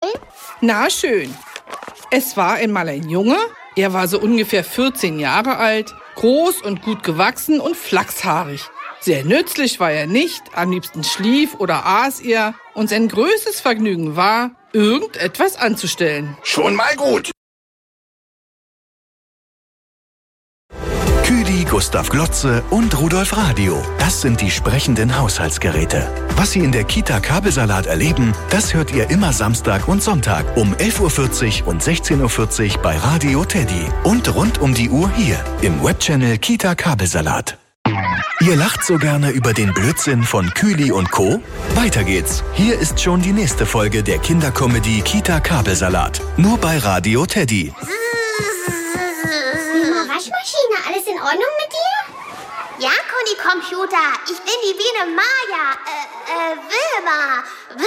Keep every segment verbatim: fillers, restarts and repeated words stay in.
Na schön. Es war einmal ein Junge, er war so ungefähr vierzehn Jahre alt, groß und gut gewachsen und flachshaarig. Sehr nützlich war er nicht, am liebsten schlief oder aß er und sein größtes Vergnügen war, irgendetwas anzustellen. Schon mal gut. Küdi, Gustav Glotze und Rudolf Radio. Das sind die sprechenden Haushaltsgeräte. Was Sie in der Kita Kabelsalat erleben, das hört ihr immer Samstag und Sonntag um elf Uhr vierzig und sechzehn Uhr vierzig bei Radio Teddy. Und rund um die Uhr hier im Webchannel Kita Kabelsalat. Ihr lacht so gerne über den Blödsinn von Küli und Co.? Weiter geht's. Hier ist schon die nächste Folge der Kindercomedy Kita Kabelsalat. Nur bei Radio Teddy. Waschmaschine, alles in Ordnung mit dir? Ja, Conny Computer, ich bin die Biene Maya, äh, äh, Wilma.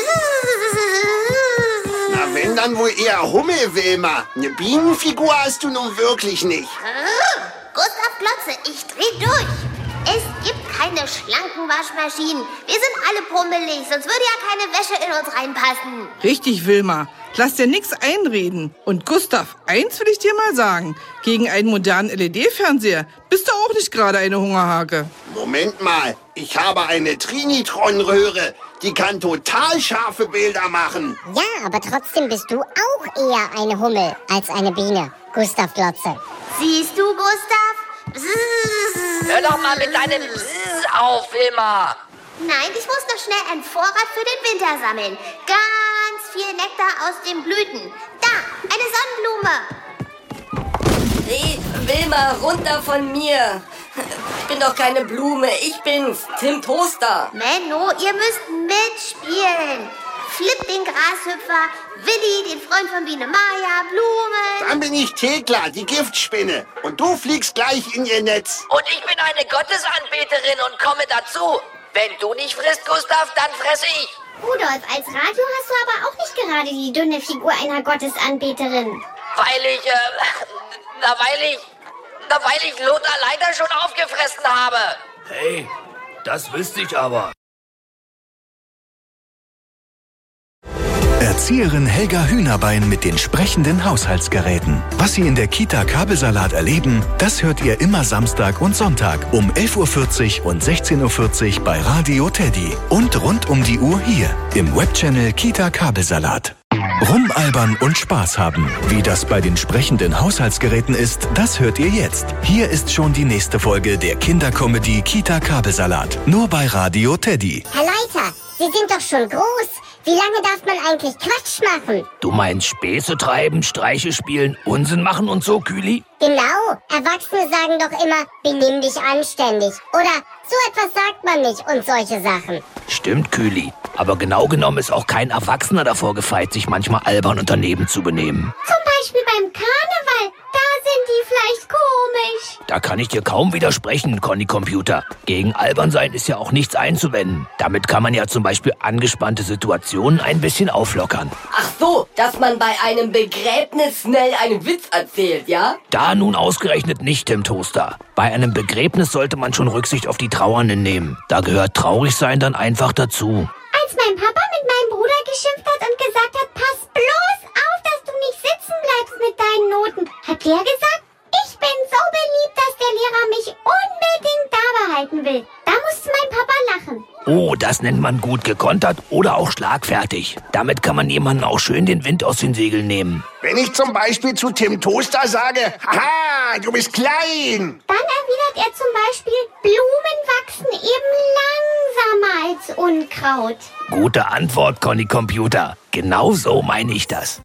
Na, wenn dann wohl eher Hummel, Wilma. Eine Bienenfigur hast du nun wirklich nicht. Gustav Glotze, ich dreh durch. Es gibt keine schlanken Waschmaschinen. Wir sind alle pummelig, sonst würde ja keine Wäsche in uns reinpassen. Richtig, Wilma. Lass dir nix einreden. Und Gustav, eins will ich dir mal sagen. Gegen einen modernen L E D-Fernseher bist du auch nicht gerade eine Hungerhake. Moment mal, ich habe eine Trinitron-Röhre. Die kann total scharfe Bilder machen. Ja, aber trotzdem bist du auch eher eine Hummel als eine Biene, Gustav Glotze. Siehst du, Gustav? Bzzz. Hör doch mal mit deinem Bzzz auf, Wilma. Nein, ich muss noch schnell einen Vorrat für den Winter sammeln. Ganz viel Nektar aus den Blüten. Da, eine Sonnenblume. Hey, Wilma, runter von mir. Ich bin doch keine Blume, ich bin's, Tim Toaster. Menno, ihr müsst mitspielen. Flip den Grashüpfer, Willi, den Freund von Biene Maya, Blumen. Dann bin ich Thekla, die Giftspinne. Und du fliegst gleich in ihr Netz. Und ich bin eine Gottesanbeterin und komme dazu. Wenn du nicht frisst, Gustav, dann fresse ich. Rudolf, als Radio hast du aber auch nicht gerade die dünne Figur einer Gottesanbeterin. Weil ich, äh, na, weil ich, na, weil ich Lothar leider schon aufgefressen habe. Hey, das wüsste ich aber. Erzieherin Helga Hühnerbein mit den sprechenden Haushaltsgeräten. Was Sie in der Kita Kabelsalat erleben, das hört ihr immer Samstag und Sonntag um elf Uhr vierzig und sechzehn Uhr vierzig bei Radio Teddy. Und rund um die Uhr hier im Webchannel Kita Kabelsalat. Rumalbern und Spaß haben. Wie das bei den sprechenden Haushaltsgeräten ist, das hört ihr jetzt. Hier ist schon die nächste Folge der Kindercomedy Kita Kabelsalat. Nur bei Radio Teddy. Herr Leiter, Sie sind doch schon groß. Wie lange darf man eigentlich Quatsch machen? Du meinst Späße treiben, Streiche spielen, Unsinn machen und so, Küli? Genau. Erwachsene sagen doch immer, benimm dich anständig. Oder so etwas sagt man nicht und solche Sachen. Stimmt, Küli. Aber genau genommen ist auch kein Erwachsener davor gefeit, sich manchmal albern und daneben zu benehmen. Zum Beispiel beim Karneval. Da sind die vielleicht komisch. Da kann ich dir kaum widersprechen, Conny Computer. Gegen albern sein ist ja auch nichts einzuwenden. Damit kann man ja zum Beispiel angespannte Situationen ein bisschen auflockern. Ach so, dass man bei einem Begräbnis schnell einen Witz erzählt, ja? Da nun ausgerechnet nicht, Tim Toaster. Bei einem Begräbnis sollte man schon Rücksicht auf die Trauernden nehmen. Da gehört traurig sein dann einfach dazu. Als mein Papa mit meinem Bruder geschimpft hat und gesagt hat, pass bloß auf, dass du nicht sitzen bleibst mit deinen Noten, hat der gesagt, ich bin so beliebt, dass der Lehrer mich unbedingt da behalten will. Da musste mein Papa lachen. Oh, das nennt man gut gekontert oder auch schlagfertig. Damit kann man jemanden auch schön den Wind aus den Segeln nehmen. Wenn ich zum Beispiel zu Tim Toaster sage, haha, du bist klein. Dann erwidert er zum Beispiel, Blumen wachsen eben langsamer als Unkraut. Gute Antwort, Conny Computer. Genau so meine ich das.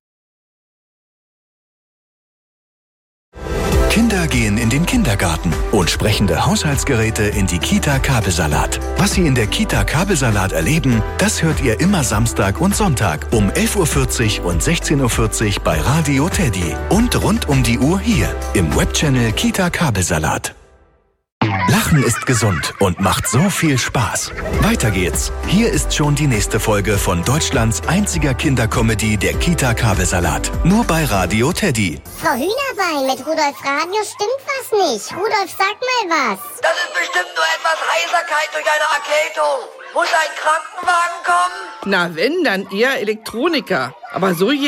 Kinder gehen in den Kindergarten und sprechende Haushaltsgeräte in die Kita Kabelsalat. Was Sie in der Kita Kabelsalat erleben, das hört ihr immer Samstag und Sonntag um elf Uhr vierzig und sechzehn Uhr vierzig bei Radio Teddy. Und rund um die Uhr hier im Webchannel Kita Kabelsalat. Lachen ist gesund und macht so viel Spaß. Weiter geht's. Hier ist schon die nächste Folge von Deutschlands einziger Kindercomedy, der Kita Kabelsalat. Nur bei Radio Teddy. Frau Hühnerbein, mit Rudolf Radio stimmt was nicht. Rudolf, sag mal was. Das ist bestimmt nur etwas Heiserkeit durch eine Erkältung. Muss ein Krankenwagen kommen? Na wenn, dann eher Elektroniker. Aber so